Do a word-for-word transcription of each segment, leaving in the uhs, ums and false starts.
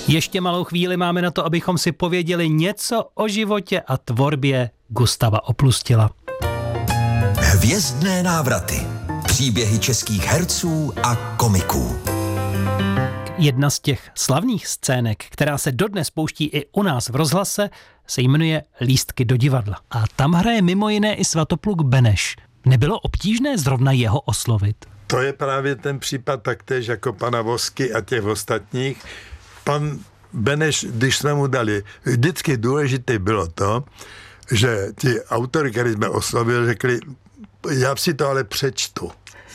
Ještě malou chvíli máme na to, abychom si pověděli něco o životě a tvorbě Gustava Oplustila. Hvězdné návraty. Příběhy českých herců a komiků. Jedna z těch slavných scének, která se dodnes pouští i u nás v rozhlase, se jmenuje Lístky do divadla. A tam hraje mimo jiné i Svatopluk Beneš. Nebylo obtížné zrovna jeho oslovit? To je právě ten případ taktéž jako pana Vosky a těch ostatních. Pan Beneš, když jsme mu dali, vždycky důležité bylo to, že ti autory, který jsme oslovili, řekli, já si to ale přečtu.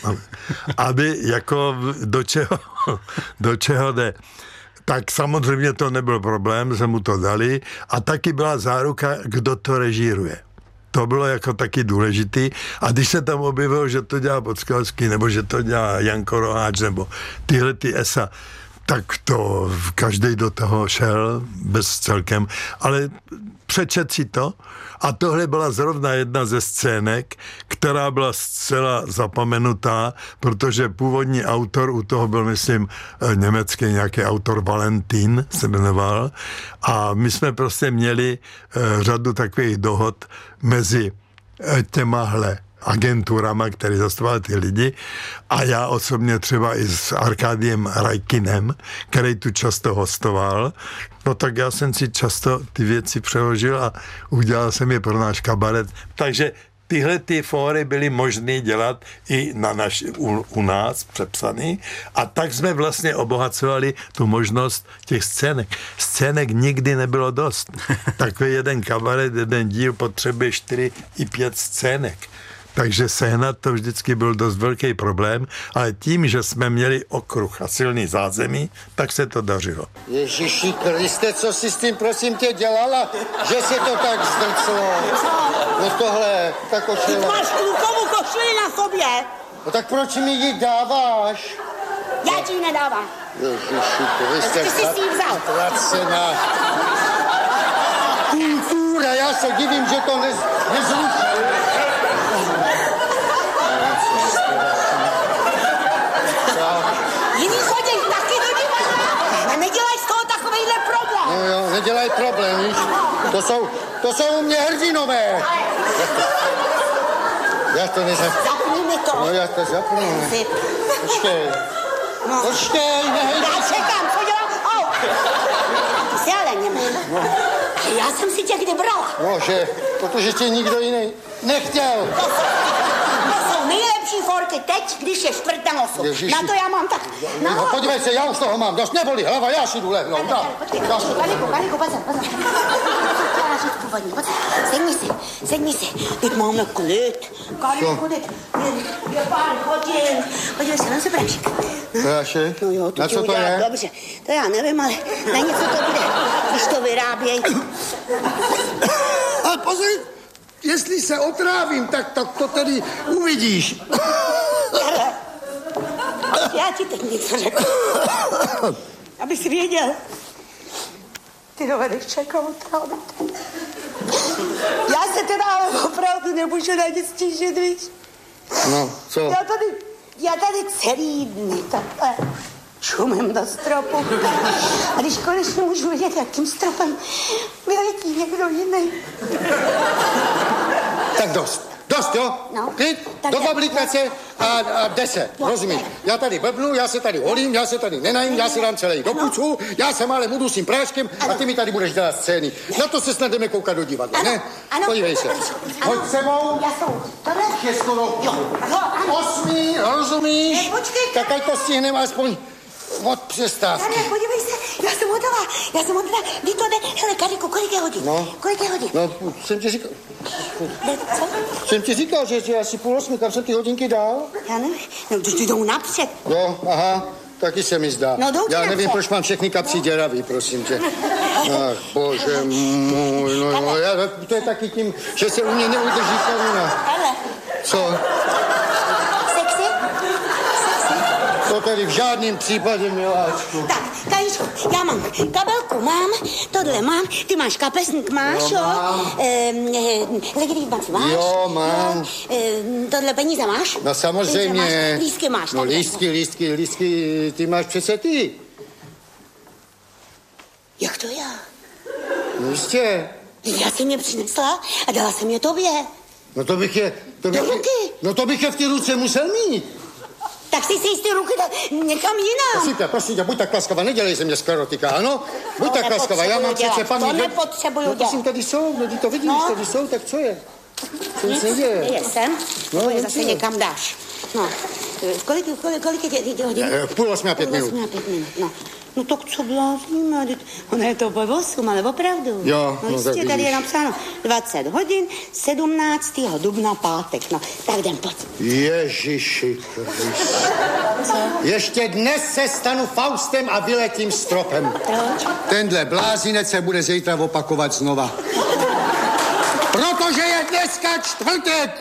Aby jako do čeho, do čeho jde. Tak samozřejmě to nebyl problém, jsme mu to dali a taky byla záruka, kdo to režíruje. To bylo jako taky důležitý. A když se tam objevilo, že to dělá Podskalský, nebo že to dělá Janko Roháč, nebo tyhle ty esa, tak to každý do toho šel bez celkem. Ale přečet si to. A tohle byla zrovna jedna ze scének, která byla zcela zapomenutá, protože původní autor u toho byl, myslím, německý nějaký autor Valentín se jmenoval. A my jsme prostě měli řadu takových dohod mezi těmahle agenturama, který zastupoval ty lidi, a já osobně třeba i s Arkádiem Rajkinem, který tu často hostoval, no tak já jsem si často ty věci přeložil a udělal jsem je pro náš kabaret. Takže tyhle ty fóry byly možné dělat i na naš, u, u nás přepsaný a tak jsme vlastně obohacovali tu možnost těch scének. Scének nikdy nebylo dost. Takový jeden kabaret, jeden díl potřebuje čtyři i pět scének. Takže sehnat to vždycky byl dost velký problém, ale tím, že jsme měli okruh a silný zázemí, tak se to dařilo. Ježiši Kriste, co jsi s tím, prosím tě, dělala, že se to tak zdrclo? No tohle, ta košile. Ty máš klukovou košili na sobě. No tak proč mi ji dáváš? Já ti ji nedávám. Ježiši Kriste, ty jsi si ji vzal. Zatracená. Kultura, já se divím, že to nez, nezruší. Jiný chodí taky do divadla a nedělaj z toho takovejhle problém. No jo, nedělaj problém, víš? To jsou, to jsou u mě hrdinové. Já to nezapnu. Zapni mi to. No já to zapnu. Počkej. No. Počkej, nehej. Já čekám, co dělám? Oh. Ty jsi ale němý. No. Já jsem si tě kdy brala. No, že, protože tě nikdo jiný nechtěl. To jsou, to jsou nejlepší forky teď, když je čtvrt na nosu. Ježiši. Na to já mám tak... No, no podívej se, já už toho mám dost, nebolí hlava, já si jdu lehnout. No, počkej, Kaliku, Kaliku, pozor, pozor. Chtěla říct původní, pozor, sedni si, sedni si. Teď máme klid. Kaliku, teď je, je pár hodin. Podívej se, na se prášek. Prášek? No jo, to na co to je? Dobře, to já nevím, ale na něco to bude, když to vyrábějí. Ale pozor, jestli se otrávím, tak, tak to tedy uvidíš. Já ti teď něco řeknu. Aby jsi věděl. Ty dovedeš čekat otrávit. Já se teda ale opravdu nemůžu na nic stížit, víš? No, co? Já tady, já tady celý dny takhle čumím do stropu. A když konečně můžu vidět, jak tím stropem vyletí někdo jiný. Tak dost. Dost, jo? No. Klid, Tak do je. fabrikace a, a deset, Jo, rozumíš? tak. Já tady blbnu, já se tady holím, já se tady nenajím, já si dám celý do pucu, já se ale budu s tím práškem a ty mi tady budeš dělat scény. Na to se snad jdeme koukat do divadla, Ano, ne? ano. Podívej se. Ano. Hoď sebou. Já jsou. Tohle? Je skoro Jo, jo, ano. osmý, rozumíš? Ne, počkej. Tak ať to stihneme aspoň od přestávky. Tady, podívej se, já jsem hotová, já jsem hotová, kdy to jde, hele, Kariku, kolik je hodin? No. Kolik je hodin? No, jsem ti říkal, Ne, co? jsem ti říkal, že je asi půl osmi, kam jsem ty hodinky dal? Já nevím, no, ty jdou napřed. Jo, aha, taky se mi zdá. No, jdou ti Já nevím, napřed. proč mám všechny kapsy děravý, prosím tě. Ach, bože můj, no, no já, to je taky tím, že se u mě neudrží koruna. Hele, Co? sexy? Sexy? To tady v žádném případě, miláčku. Tak, Kaličku, já mám kabelku, mám, tohle mám, ty máš kapesník, máš, Jo, jo? mám. Ehm, legitimizaci máš? Jo, mám. Jo, ehm, tohle peníze máš? No samozřejmě. Peníze máš, lístky máš. No takhle. lístky, lístky, lístky, ty máš přece ty. Jak to já? No jistě. Já jsem je přinesla a dala jsem je tobě. No to bych je... To bych Do je, ruky. no to bych je v té ruce musel mít. Tak si si ty ruky dal někam jinam. Prosím tě, prosím tě, buď tak laskavá, nedělej ze mě sklerotika, ano? Buď To tak laskavá, já mám nepotřebuju přece dělat, paměť. to nepotřebuju No prosím, dělat. tady jsou, no ty to vidíš, No. tady jsou, tak co je? Co Nic, se děje? je sem, No, nebo je no, zase co? někam dáš. No, kolik, kolik, kolik je tě, tě hodin? Eh, půl osmi a pět Půl minut. osmi a pět minut, no. No tak co blázníme, ono je to po osm, ale opravdu. Jo, no, no, jistě, tak tady je vidíš. napsáno dvacet hodin, sedmnáctého dubna pátek, no. Tak jdem, pojď. Ježiši Kriste. Ještě dnes se stanu Faustem a vyletím stropem. Proč? Tenhle blázinec se bude zítra opakovat znova. Protože je dneska čtvrtek.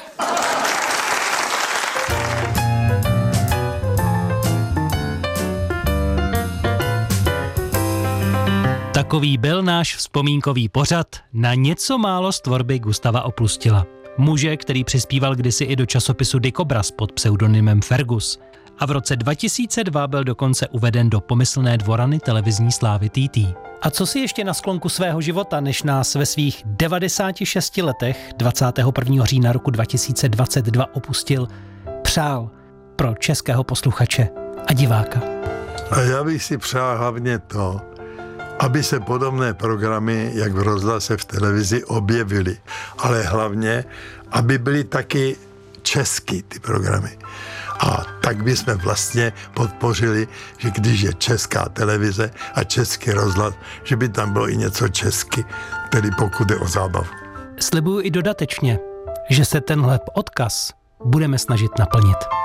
Takový byl náš vzpomínkový pořad na něco málo z tvorby Gustava Opustila. Muže, který přispíval kdysi i do časopisu Dikobraz pod pseudonymem Fergus. A v roce dva tisíce dva byl dokonce uveden do pomyslné dvorany televizní slávy T T. A co si ještě na sklonku svého života, než nás ve svých devadesáti šesti letech dvacátého prvního října roku dva tisíce dvacet dva opustil, přál pro českého posluchače a diváka? A já bych si přál hlavně to, aby se podobné programy, jak v rozhlase, v televizi, objevily. Ale hlavně, aby byly taky česky ty programy. A tak bychom vlastně podpořili, že když je česká televize a český rozhlas, že by tam bylo i něco česky, tedy pokud je o zábavu. Slibuju i dodatečně, že se tenhle odkaz budeme snažit naplnit.